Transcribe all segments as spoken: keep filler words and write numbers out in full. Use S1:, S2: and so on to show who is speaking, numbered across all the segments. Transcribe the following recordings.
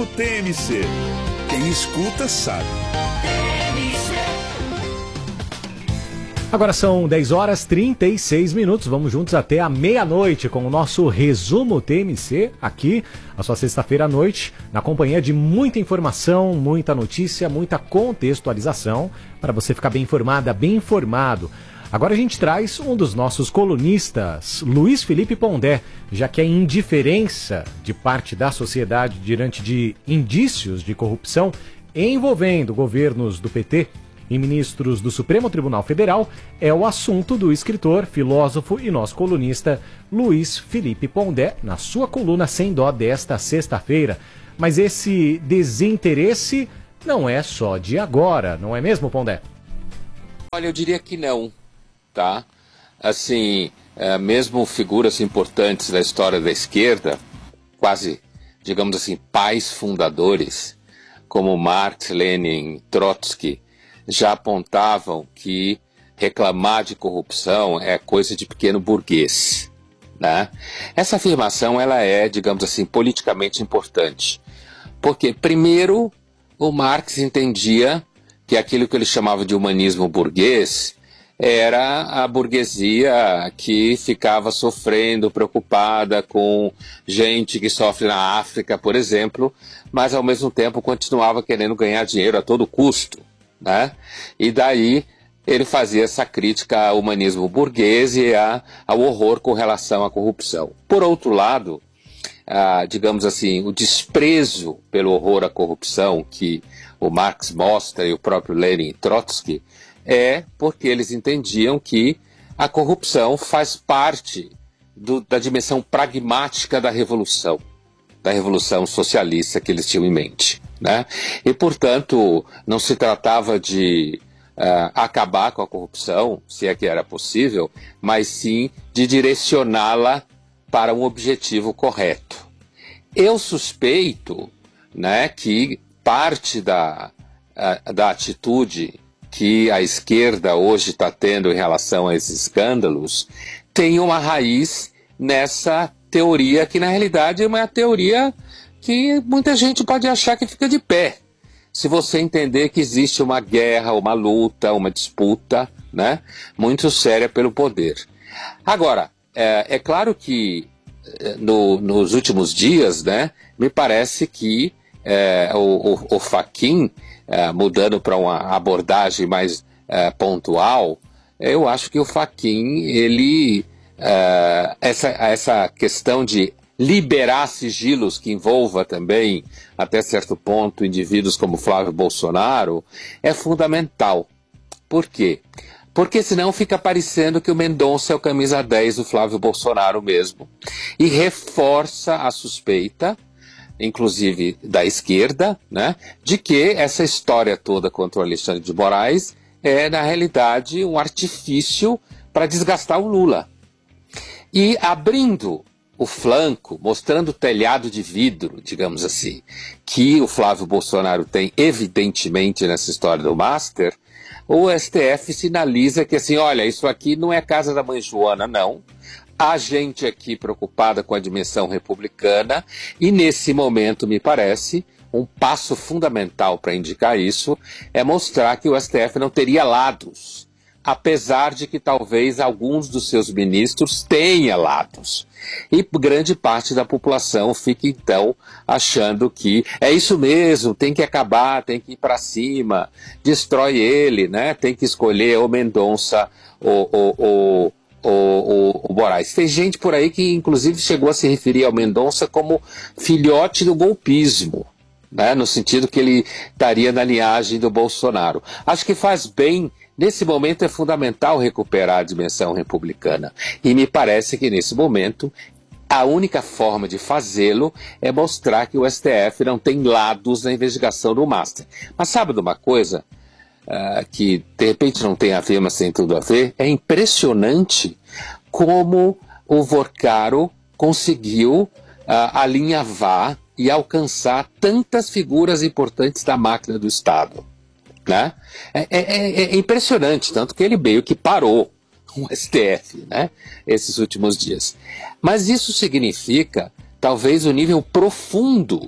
S1: Resumo T M C. Quem escuta sabe.
S2: Agora são dez horas e trinta e seis minutos, vamos juntos até a meia-noite com o nosso Resumo T M C, aqui, a sua sexta-feira à noite, na companhia de muita informação, muita notícia, muita contextualização, para você ficar bem informada, bem informado. Agora a gente traz um dos nossos colunistas, Luiz Felipe Pondé, já que a indiferença de parte da sociedade diante de indícios de corrupção envolvendo governos do P T e ministros do Supremo Tribunal Federal é o assunto do escritor, filósofo e nosso colunista Luiz Felipe Pondé, na sua coluna Sem Dó desta sexta-feira. Mas esse desinteresse não é só de agora, não é mesmo, Pondé?
S3: Olha, eu diria que não, tá? Assim, é, mesmo figuras importantes da história da esquerda, quase, digamos assim, pais fundadores, como Marx, Lenin, Trotsky, já apontavam que reclamar de corrupção é coisa de pequeno burguês, né? Essa afirmação ela é, digamos assim, politicamente importante. Porque, primeiro, o Marx entendia que aquilo que ele chamava de humanismo burguês era a burguesia que ficava sofrendo, preocupada com gente que sofre na África, por exemplo, mas ao mesmo tempo continuava querendo ganhar dinheiro a todo custo, né? E daí ele fazia essa crítica ao humanismo burguês e a, ao horror com relação à corrupção. Por outro lado, ah, digamos assim, o desprezo pelo horror à corrupção que o Marx mostra e o próprio Lenin e Trotsky é porque eles entendiam que a corrupção faz parte do, da dimensão pragmática da revolução, da revolução socialista que eles tinham em mente, né? E, portanto, não se tratava de uh, acabar com a corrupção, se é que era possível, mas sim de direcioná-la para um objetivo correto. Eu suspeito, né, que parte da, uh, da atitude que a esquerda hoje está tendo em relação a esses escândalos tem uma raiz nessa teoria que, na realidade, é uma teoria que muita gente pode achar que fica de pé. Se você entender que existe uma guerra, uma luta, uma disputa, né, muito séria pelo poder. Agora, é, é claro que no, nos últimos dias, né, me parece que é, o, o, o Fachin, é, mudando para uma abordagem mais é, pontual, eu acho que o Fachin, ele... Uh, essa, essa questão de liberar sigilos que envolva também, até certo ponto, indivíduos como Flávio Bolsonaro, é fundamental. Por quê? Porque senão fica parecendo que o Mendonça é o camisa dez do Flávio Bolsonaro mesmo, e reforça a suspeita, inclusive da esquerda, né, de que essa história toda contra o Alexandre de Moraes é, na realidade, um artifício para desgastar o Lula. E abrindo o flanco, mostrando o telhado de vidro, digamos assim, que o Flávio Bolsonaro tem evidentemente nessa história do Master, o S T F sinaliza que assim, olha, isso aqui não é casa da mãe Joana, não. Há gente aqui preocupada com a dimensão republicana e nesse momento, me parece, um passo fundamental para indicar isso é mostrar que o S T F não teria lados, apesar de que talvez alguns dos seus ministros tenham lados. E grande parte da população fica, então, achando que é isso mesmo, tem que acabar, tem que ir para cima, destrói ele, né? Tem que escolher o Mendonça ou o, o, o, o Moraes. Tem gente por aí que, inclusive, chegou a se referir ao Mendonça como filhote do golpismo, né? No sentido que ele estaria na linhagem do Bolsonaro. Acho que faz bem. Nesse momento é fundamental recuperar a dimensão republicana. E me parece que nesse momento a única forma de fazê-lo é mostrar que o S T F não tem lados na investigação do Master. Mas sabe de uma coisa uh, que de repente não tem a ver, mas tem tudo a ver? É impressionante como o Vorcaro conseguiu uh, alinhavar e alcançar tantas figuras importantes da máquina do Estado. Né? É, é, é impressionante, tanto que ele meio que parou o S T F, né, esses últimos dias. Mas isso significa, talvez, o nível profundo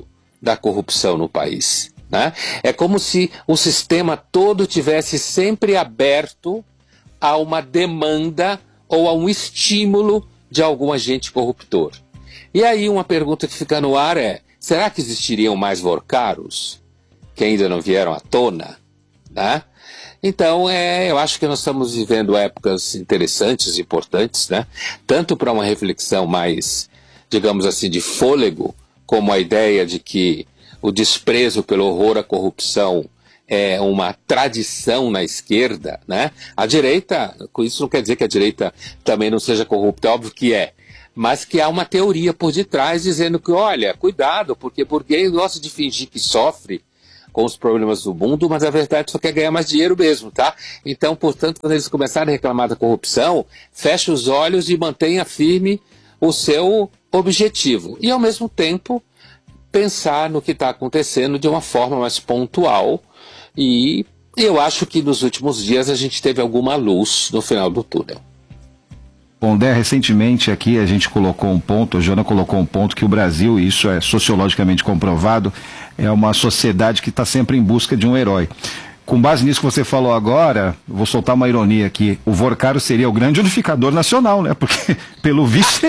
S3: da corrupção no país, né? É como se o sistema todo tivesse sempre aberto a uma demanda ou a um estímulo de algum agente corruptor. E aí uma pergunta que fica no ar é: será que existiriam mais Vorcaros que ainda não vieram à tona, né? Então, é, eu acho que nós estamos vivendo épocas interessantes, importantes, né? Tanto para uma reflexão mais, digamos assim, de fôlego, como a ideia de que o desprezo pelo horror à corrupção é uma tradição na esquerda, né? A direita, isso não quer dizer que a direita também não seja corrupta, é óbvio que é, mas que há uma teoria por detrás dizendo que, olha, cuidado, porque burguês gosta de fingir que sofre com os problemas do mundo, mas a verdade só quer ganhar mais dinheiro mesmo, tá? Então, portanto, quando eles começarem a reclamar da corrupção, feche os olhos e mantenha firme o seu objetivo. E, ao mesmo tempo, pensar no que está acontecendo de uma forma mais pontual. E eu acho que nos últimos dias a gente teve alguma luz no final do túnel.
S4: Pondé, recentemente aqui a gente colocou um ponto, a Joana colocou um ponto, que o Brasil, e isso é sociologicamente comprovado, é uma sociedade que está sempre em busca de um herói. Com base nisso que você falou agora, vou soltar uma ironia aqui, o Vorcaro seria o grande unificador nacional, né? Porque, pelo visto...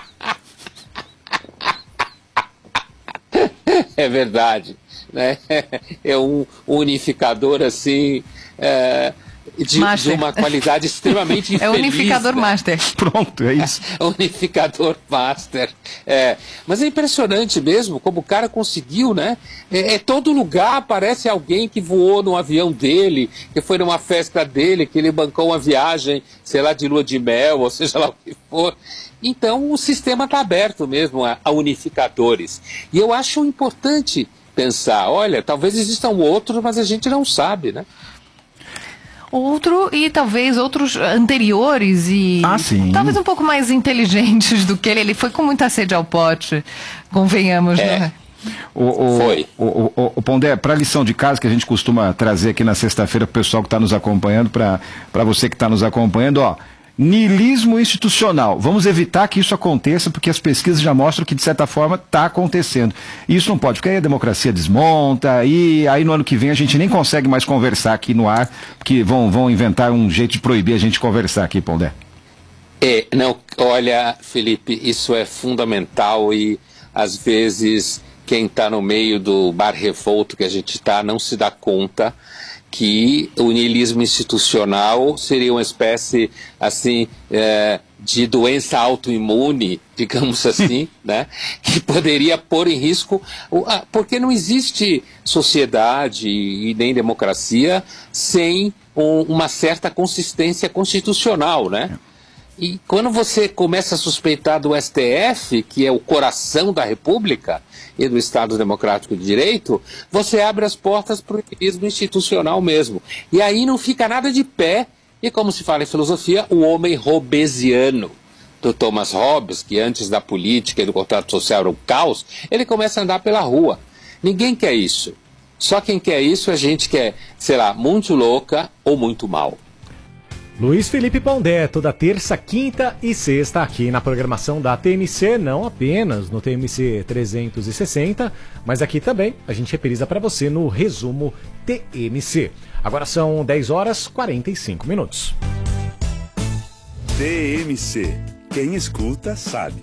S3: É verdade, né? É um unificador, assim... É... De, de uma qualidade extremamente infeliz.
S5: É unificador, né? Master.
S4: Pronto, é isso.
S3: É, unificador master. É, mas é impressionante mesmo como o cara conseguiu, né? É, é todo lugar aparece alguém que voou no avião dele, que foi numa festa dele, que ele bancou uma viagem, sei lá, de lua de mel, ou seja lá o que for. Então o sistema está aberto mesmo a, a unificadores. E eu acho importante pensar, olha, talvez existam outros, mas a gente não sabe, né?
S5: Outro e talvez outros anteriores e
S4: ah, sim.
S5: talvez um pouco mais inteligentes do que ele. Ele foi com muita sede ao pote, convenhamos,
S3: é.
S5: né?
S4: O, o,
S3: foi.
S4: O, o, o Pondé, para a lição de casa que a gente costuma trazer aqui na sexta-feira para o pessoal que está nos acompanhando, para você que está nos acompanhando, ó, niilismo institucional. Vamos evitar que isso aconteça, porque as pesquisas já mostram que, de certa forma, está acontecendo. E isso não pode, porque aí a democracia desmonta, e aí no ano que vem a gente nem consegue mais conversar aqui no ar, porque vão, vão inventar um jeito de proibir a gente conversar aqui, Pondé.
S3: É, não, olha, Felipe, isso é fundamental e, às vezes, quem está no meio do bar revolto que a gente está não se dá conta que o niilismo institucional seria uma espécie, assim, é, de doença autoimune, digamos assim, né? Que poderia pôr em risco, porque não existe sociedade e nem democracia sem um, uma certa consistência constitucional, né? E quando você começa a suspeitar do S T F, que é o coração da República e do Estado Democrático de Direito, você abre as portas para o niilismo institucional mesmo. E aí não fica nada de pé, e como se fala em filosofia, o homem hobbesiano do Thomas Hobbes, que antes da política e do contrato social era um caos, ele começa a andar pela rua. Ninguém quer isso. Só quem quer isso é gente que é, sei lá, muito louca ou muito mal.
S2: Luiz Felipe Pondé, toda terça, quinta e sexta aqui na programação da T M C, não apenas no T M C trezentos e sessenta, mas aqui também a gente reprisa para você no resumo T M C. Agora são dez horas e quarenta e cinco minutos.
S1: T M C, quem escuta sabe.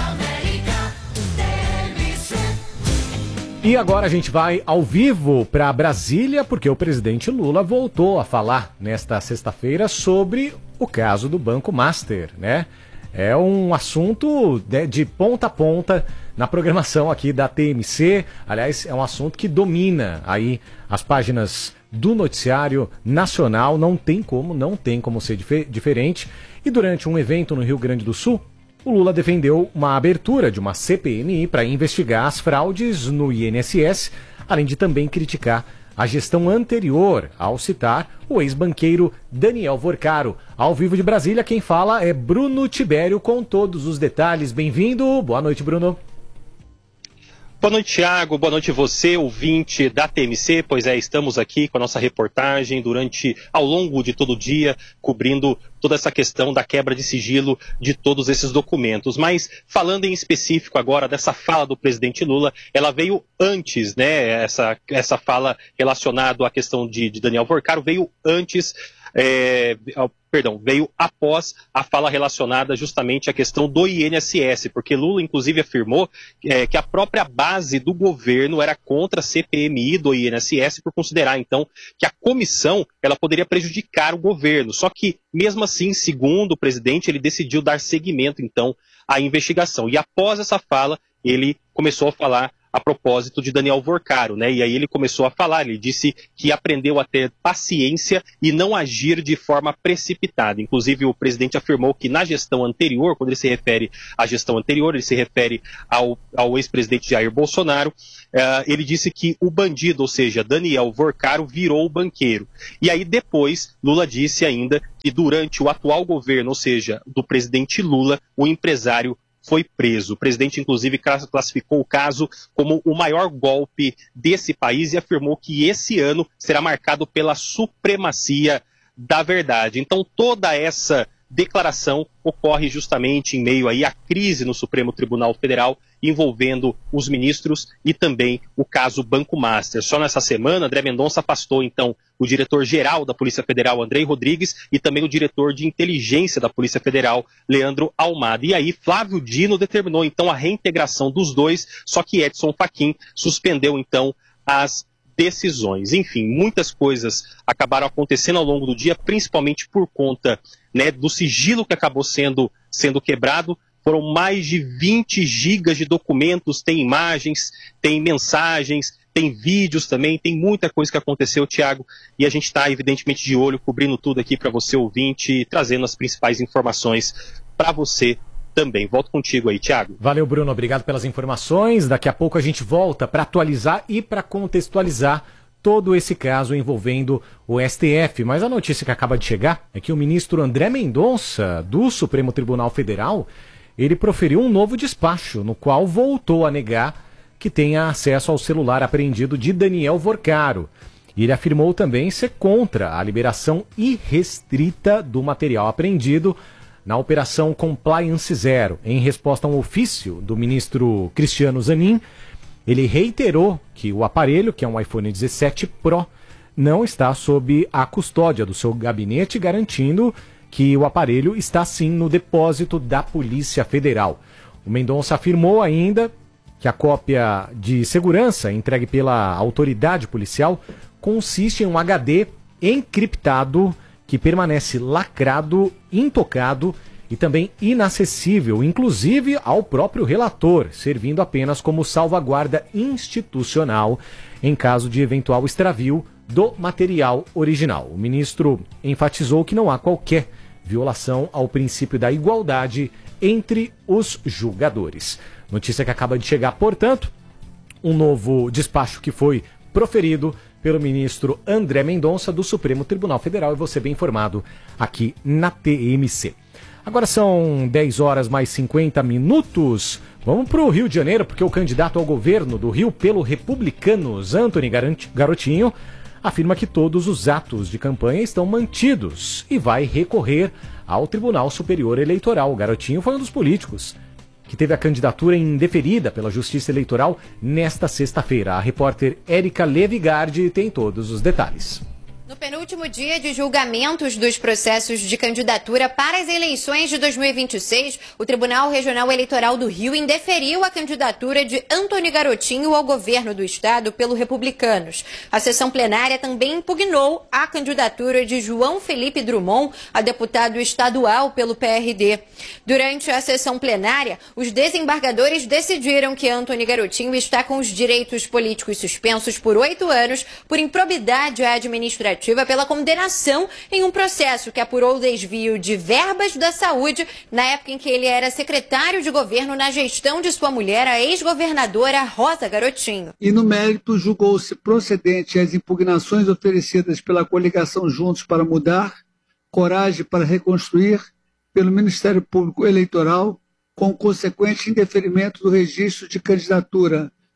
S2: E agora a gente vai ao vivo para Brasília, porque o presidente Lula voltou a falar nesta sexta-feira sobre o caso do Banco Master, né? É um assunto de, de ponta a ponta na programação aqui da T M C. Aliás, é um assunto que domina aí as páginas do noticiário nacional. Não tem como, não tem como ser dif- diferente. E durante um evento no Rio Grande do Sul, o Lula defendeu uma abertura de uma C P M I para investigar as fraudes no I N S S, além de também criticar a gestão anterior, ao citar o ex-banqueiro Daniel Vorcaro. Ao vivo de Brasília, quem fala é Bruno Tibério com todos os detalhes. Bem-vindo, boa noite, Bruno.
S6: Boa noite, Thiago. Boa noite você, ouvinte da T M C. Pois é, estamos aqui com a nossa reportagem durante, ao longo de todo o dia, cobrindo toda essa questão da quebra de sigilo de todos esses documentos. Mas, falando em específico agora dessa fala do presidente Lula, ela veio antes, né? Essa, essa fala relacionada à questão de, de Daniel Vorcaro veio antes... É, perdão, veio após a fala relacionada justamente à questão do I N S S, porque Lula, inclusive, afirmou é, que a própria base do governo era contra a C P M I do I N S S por considerar, então, que a comissão ela poderia prejudicar o governo. Só que, mesmo assim, segundo o presidente, ele decidiu dar seguimento, então, à investigação. E após essa fala, ele começou a falar a propósito de Daniel Vorcaro, né? E aí ele começou a falar, ele disse que aprendeu a ter paciência e não agir de forma precipitada. Inclusive, o presidente afirmou que na gestão anterior, quando ele se refere à gestão anterior, ele se refere ao, ao ex-presidente Jair Bolsonaro, uh, ele disse que o bandido, ou seja, Daniel Vorcaro, virou o banqueiro. E aí depois, Lula disse ainda que durante o atual governo, ou seja, do presidente Lula, o empresário foi preso. O presidente, inclusive, classificou o caso como o maior golpe desse país e afirmou que esse ano será marcado pela supremacia da verdade. Então, toda essa declaração ocorre justamente em meio aí à crise no Supremo Tribunal Federal envolvendo os ministros e também o caso Banco Master. Só nessa semana, André Mendonça afastou, então, o diretor-geral da Polícia Federal, Andrei Rodrigues, e também o diretor de inteligência da Polícia Federal, Leandro Almada. E aí, Flávio Dino determinou, então, a reintegração dos dois, só que Edson Fachin suspendeu, então, as decisões. Enfim, muitas coisas acabaram acontecendo ao longo do dia, principalmente por conta, né, do sigilo que acabou sendo, sendo quebrado. Foram mais de vinte gigas de documentos, tem imagens, tem mensagens, tem vídeos também, tem muita coisa que aconteceu, Thiago, e a gente está evidentemente de olho, cobrindo tudo aqui para você ouvinte, trazendo as principais informações para você também. Volto contigo aí, Thiago.
S2: Valeu, Bruno, obrigado pelas informações. Daqui a pouco a gente volta para atualizar e para contextualizar todo esse caso envolvendo o S T F. Mas a notícia que acaba de chegar é que o ministro André Mendonça, do Supremo Tribunal Federal, ele proferiu um novo despacho, no qual voltou a negar que tenha acesso ao celular apreendido de Daniel Vorcaro. E ele afirmou também ser contra a liberação irrestrita do material apreendido na Operação Compliance Zero. Em resposta a um ofício do ministro Cristiano Zanin, ele reiterou que o aparelho, que é um iPhone dezessete Pro, não está sob a custódia do seu gabinete, garantindo que o aparelho está sim no depósito da Polícia Federal. O Mendonça afirmou ainda que a cópia de segurança entregue pela autoridade policial consiste em um H D encriptado que permanece lacrado, intocado e também inacessível, inclusive ao próprio relator, servindo apenas como salvaguarda institucional em caso de eventual extravio do material original. O ministro enfatizou que não há qualquer violação ao princípio da igualdade entre os julgadores. Notícia que acaba de chegar, portanto, um novo despacho que foi proferido pelo ministro André Mendonça do Supremo Tribunal Federal, e você bem informado aqui na T M C. Agora são dez horas mais cinquenta minutos. Vamos para o Rio de Janeiro, porque o candidato ao governo do Rio pelo Republicanos, Antony Garotinho, afirma que todos os atos de campanha estão mantidos e vai recorrer ao Tribunal Superior Eleitoral. O Garotinho foi um dos políticos que teve a candidatura indeferida pela Justiça Eleitoral nesta sexta-feira. A repórter Érica Levigardi tem todos os detalhes.
S7: No penúltimo dia de julgamentos dos processos de candidatura para as eleições de dois mil e vinte e seis, o Tribunal Regional Eleitoral do Rio indeferiu a candidatura de Antony Garotinho ao governo do estado pelo Republicanos. A sessão plenária também impugnou a candidatura de João Felipe Drummond a deputado estadual pelo P R D. Durante a sessão plenária, os desembargadores decidiram que Antony Garotinho está com os direitos políticos suspensos por oito anos por improbidade administrativa pela condenação em um processo que apurou o desvio de verbas da saúde na época em que ele era secretário de governo na gestão de sua mulher, a ex-governadora Rosa Garotinho.
S8: E no mérito julgou-se procedente as impugnações oferecidas pela coligação Juntos para Mudar, Coragem para Reconstruir, pelo Ministério Público Eleitoral, com consequente indeferimento do registro de candidatura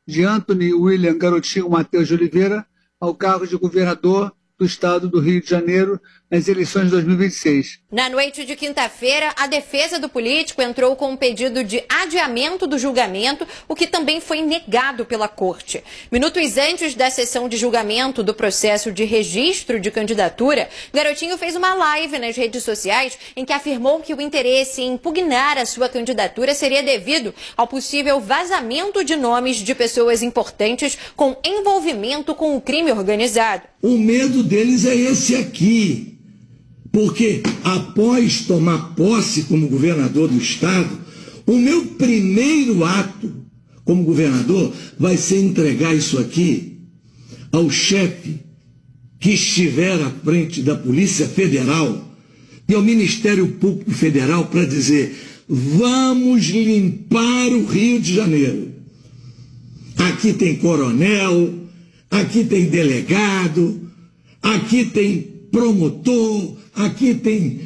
S8: de Anthony William Garotinho Mateus de Oliveira ao cargo de governador do estado do Rio de Janeiro nas eleições de dois mil e vinte e seis.
S7: Na noite de quinta-feira, a defesa do político entrou com um pedido de adiamento do julgamento, o que também foi negado pela corte. Minutos antes da sessão de julgamento do processo de registro de candidatura, Garotinho fez uma live nas redes sociais em que afirmou que o interesse em impugnar a sua candidatura seria devido ao possível vazamento de nomes de pessoas importantes com envolvimento com o crime organizado.
S9: O medo deles é esse aqui. Porque após tomar posse como governador do estado, o meu primeiro ato como governador vai ser entregar isso aqui ao chefe que estiver à frente da Polícia Federal e ao Ministério Público Federal para dizer: vamos limpar o Rio de Janeiro. Aqui tem coronel, aqui tem delegado, aqui tem promotor, aqui tem